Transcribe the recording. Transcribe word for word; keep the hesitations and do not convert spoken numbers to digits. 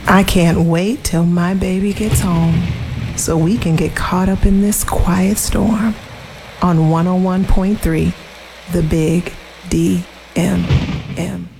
I can't wait till my baby gets home so we can get caught up in this quiet storm on one oh one point three, The Big D M M.